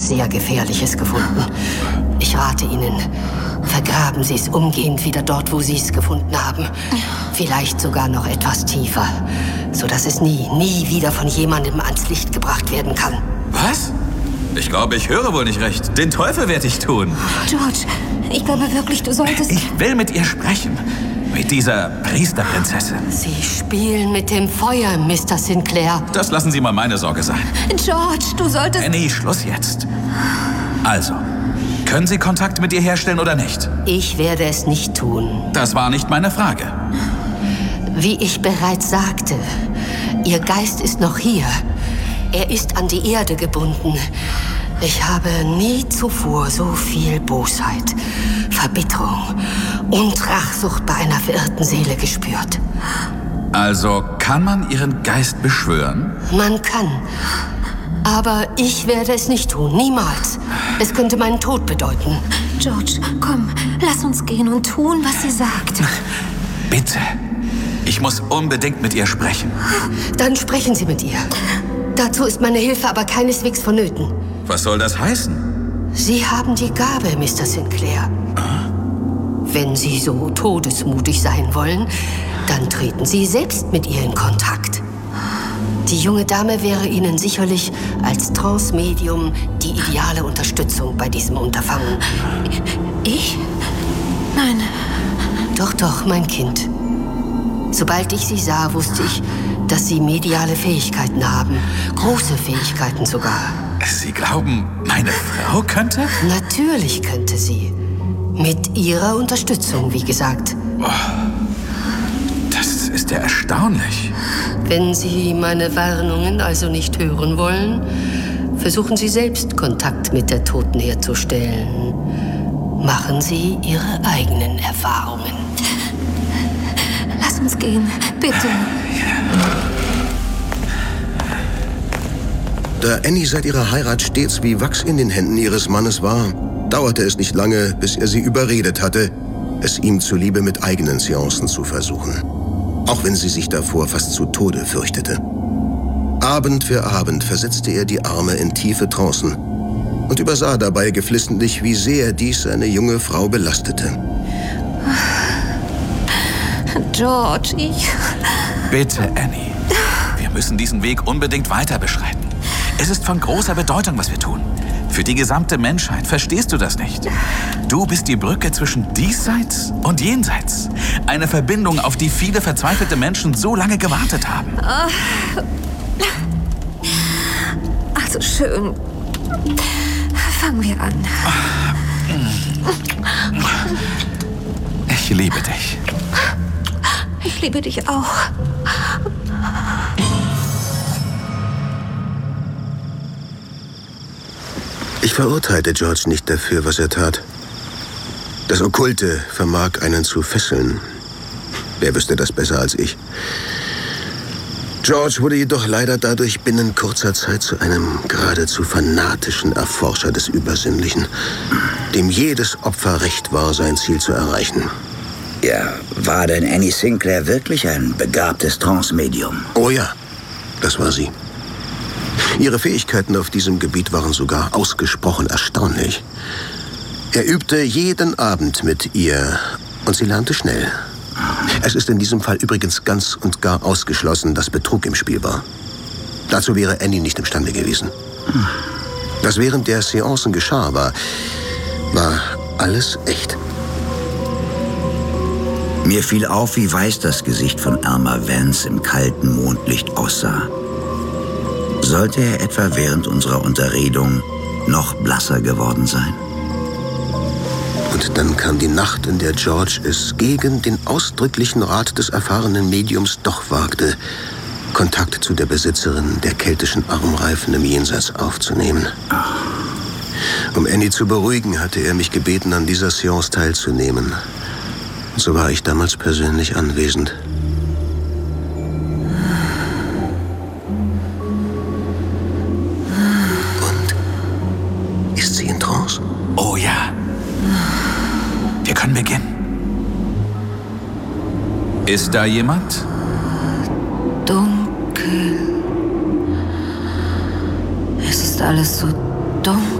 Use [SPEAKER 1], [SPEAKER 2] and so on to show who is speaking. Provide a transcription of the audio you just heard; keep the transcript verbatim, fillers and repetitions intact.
[SPEAKER 1] etwas sehr Gefährliches gefunden. Ich rate Ihnen, vergraben Sie es umgehend wieder dort, wo Sie es gefunden haben. Vielleicht sogar noch etwas tiefer, sodass es nie, nie wieder von jemandem ans Licht gebracht werden kann.
[SPEAKER 2] Was? Ich glaube, ich höre wohl nicht recht. Den Teufel werde ich tun.
[SPEAKER 3] George, ich glaube wirklich, du solltest...
[SPEAKER 2] Ich will mit ihr sprechen. Mit dieser Priesterprinzessin.
[SPEAKER 1] Sie spielen mit dem Feuer, Mister Sinclair.
[SPEAKER 2] Das lassen Sie mal meine Sorge sein.
[SPEAKER 3] George, du solltest...
[SPEAKER 2] Annie, Schluss jetzt. Also, können Sie Kontakt mit ihr herstellen oder nicht?
[SPEAKER 1] Ich werde es nicht tun.
[SPEAKER 2] Das war nicht meine Frage.
[SPEAKER 1] Wie ich bereits sagte, Ihr Geist ist noch hier. Er ist an die Erde gebunden. Ich habe nie zuvor so viel Bosheit, Verbitterung und Rachsucht bei einer verirrten Seele gespürt.
[SPEAKER 2] Also kann man Ihren Geist beschwören?
[SPEAKER 1] Man kann. Aber ich werde es nicht tun, niemals. Es könnte meinen Tod bedeuten.
[SPEAKER 3] George, komm, lass uns gehen und tun, was sie sagt.
[SPEAKER 2] Bitte. Ich muss unbedingt mit ihr sprechen.
[SPEAKER 1] Dann sprechen Sie mit ihr. Dazu ist meine Hilfe aber keineswegs vonnöten.
[SPEAKER 2] Was soll das heißen?
[SPEAKER 1] Sie haben die Gabe, Mister Sinclair.
[SPEAKER 2] Ah?
[SPEAKER 1] Wenn Sie so todesmutig sein wollen, dann treten Sie selbst mit ihr in Kontakt. Die junge Dame wäre Ihnen sicherlich als Trance-Medium die ideale Unterstützung bei diesem Unterfangen.
[SPEAKER 3] Ich? Nein.
[SPEAKER 1] Doch, doch, mein Kind. Sobald ich Sie sah, wusste ich, dass Sie mediale Fähigkeiten haben. Große Fähigkeiten sogar.
[SPEAKER 2] Sie glauben, meine Frau könnte?
[SPEAKER 1] Natürlich könnte sie. Mit Ihrer Unterstützung, wie gesagt.
[SPEAKER 2] Oh, das ist ja erstaunlich.
[SPEAKER 1] Wenn Sie meine Warnungen also nicht hören wollen, versuchen Sie selbst Kontakt mit der Toten herzustellen. Machen Sie Ihre eigenen Erfahrungen.
[SPEAKER 3] Lass uns gehen, bitte.
[SPEAKER 4] Da Annie seit ihrer Heirat stets wie Wachs in den Händen ihres Mannes war, dauerte es nicht lange, bis er sie überredet hatte, es ihm zuliebe mit eigenen Seancen zu versuchen. Auch wenn sie sich davor fast zu Tode fürchtete. Abend für Abend versetzte er die Arme in tiefe Trancen und übersah dabei geflissentlich, wie sehr dies seine junge Frau belastete.
[SPEAKER 3] George, ich...
[SPEAKER 2] Bitte, Annie. Wir müssen diesen Weg unbedingt weiter beschreiten. Es ist von großer Bedeutung, was wir tun. Für die gesamte Menschheit. Verstehst du das nicht? Du bist die Brücke zwischen diesseits und jenseits. Eine Verbindung, auf die viele verzweifelte Menschen so lange gewartet haben.
[SPEAKER 3] Also schön. Fangen wir an.
[SPEAKER 2] Ich liebe dich.
[SPEAKER 3] Ich liebe dich auch.
[SPEAKER 4] Ich verurteilte George nicht dafür, was er tat. Das Okkulte vermag einen zu fesseln. Wer wüsste das besser als ich? George wurde jedoch leider dadurch binnen kurzer Zeit zu einem geradezu fanatischen Erforscher des Übersinnlichen, dem jedes Opfer recht war, sein Ziel zu erreichen.
[SPEAKER 5] Ja, war denn Annie Sinclair wirklich ein begabtes Trance-Medium?
[SPEAKER 4] Oh ja, das war sie. Ihre Fähigkeiten auf diesem Gebiet waren sogar ausgesprochen erstaunlich. Er übte jeden Abend mit ihr und sie lernte schnell. Es ist in diesem Fall übrigens ganz und gar ausgeschlossen, dass Betrug im Spiel war. Dazu wäre Annie nicht imstande gewesen. Was während der Seancen geschah, war, war alles echt.
[SPEAKER 5] Mir fiel auf, wie weiß das Gesicht von Elmer Vance im kalten Mondlicht aussah. Sollte er etwa während unserer Unterredung noch blasser geworden sein?
[SPEAKER 4] Und dann kam die Nacht, in der George es gegen den ausdrücklichen Rat des erfahrenen Mediums doch wagte, Kontakt zu der Besitzerin der keltischen Armreifen im Jenseits aufzunehmen. Um Annie zu beruhigen, hatte er mich gebeten, an dieser Seance teilzunehmen. So war ich damals persönlich anwesend. Und? Ist sie in Trance?
[SPEAKER 2] Oh ja. Wir können beginnen. Ist da jemand?
[SPEAKER 3] Dunkel. Es ist alles so dunkel.